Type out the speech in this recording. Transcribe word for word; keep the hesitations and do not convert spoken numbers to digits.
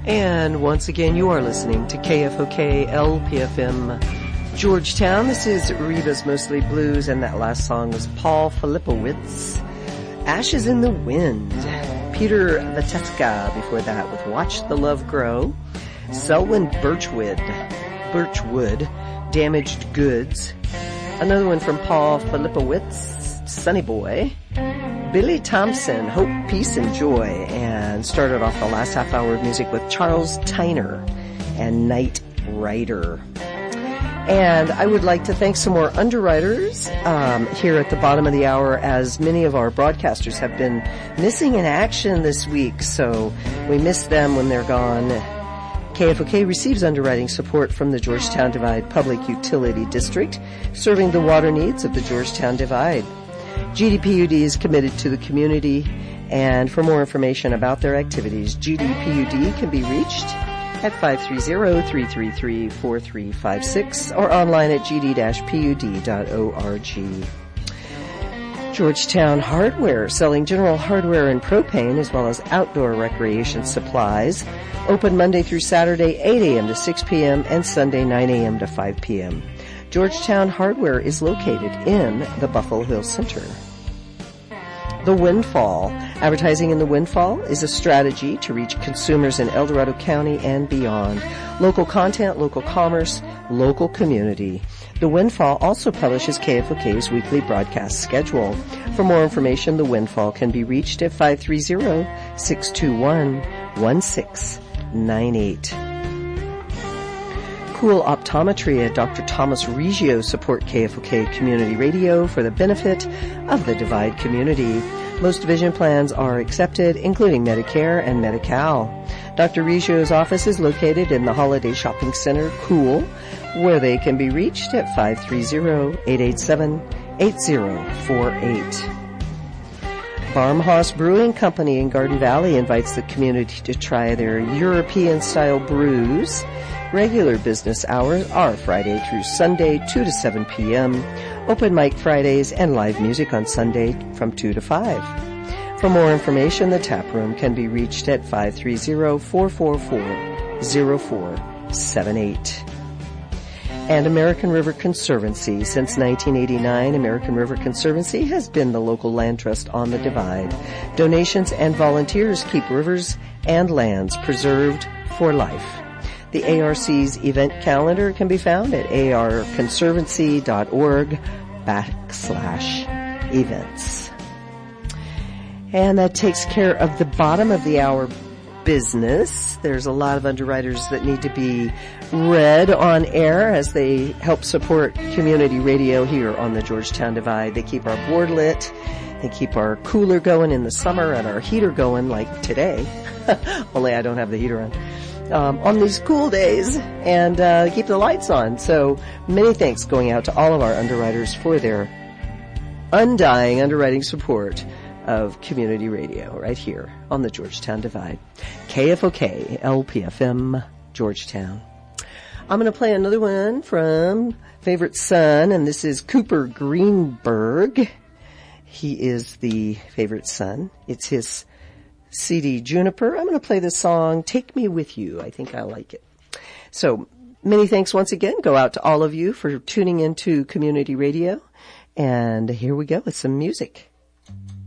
And once again, you are listening to K F O K L P F M Georgetown. This is Reba's Mostly Blues, and that last song was Paul Filipowicz, Ashes in the Wind. Peter Vateska before that with Watch the Love Grow. Selwyn Birchwood, Birchwood, Damaged Goods. Another one from Paul Filipowicz, Sunny Boy. Billy Thompson, Hope, Peace, and Joy. And started off the last half hour of music with Charles Tyner and Night Rider. And I would like to thank some more underwriters um, here at the bottom of the hour, as many of our broadcasters have been missing in action this week. So we miss them when they're gone. K F O K receives underwriting support from the Georgetown Divide Public Utility District, serving the water needs of the Georgetown Divide. G D P U D is committed to the community, and for more information about their activities, G D P U D can be reached at five three zero, three three three, four three five six or online at g d dash p u d dot org. Georgetown Hardware, selling general hardware and propane as well as outdoor recreation supplies. Open Monday through Saturday, eight a.m. to six p.m. and Sunday, nine a.m. to five p.m. Georgetown Hardware is located in the Buffalo Hills Center. The Windfall. Advertising in the Windfall is a strategy to reach consumers in El Dorado County and beyond. Local content, local commerce, local community. The Windfall also publishes K F O K's weekly broadcast schedule. For more information, The Windfall can be reached at five three zero, six two one, one six nine eight. Cool Optometry at Doctor Thomas Reggio support K F O K Community Radio for the benefit of the Divide community. Most vision plans are accepted, including Medicare and Medi-Cal. Doctor Reggio's office is located in the Holiday Shopping Center, Cool, where they can be reached at five three zero, eight eight seven, eight zero four eight. Barmhaus Brewing Company in Garden Valley invites the community to try their European-style brews. Regular business hours are Friday through Sunday, two to seven p.m., open mic Fridays, and live music on Sunday from two to five. For more information, the tap room can be reached at five three zero, four four four, zero four seven eight. And American River Conservancy. Since nineteen eighty-nine, American River Conservancy has been the local land trust on the Divide. Donations and volunteers keep rivers and lands preserved for life. The A R C's event calendar can be found at arconservancy.org backslash events. And that takes care of the bottom of the hour business. There's a lot of underwriters that need to be read on air as they help support community radio here on the Georgetown Divide. They keep our board lit. They keep our cooler going in the summer and our heater going like today. Only I don't have the heater on. Um, on these cool days, and uh, keep the lights on. So many thanks going out to all of our underwriters for their undying underwriting support of community radio right here on the Georgetown Divide. K F O K L P F M Georgetown. I'm going to play another one from Favorite Son, and this is Cooper Greenberg. He is the favorite son. It's his C D Juniper. I'm going to play the song Take Me With You. I think I like it. So many thanks once again go out to all of you for tuning into community radio. And here we go with some music.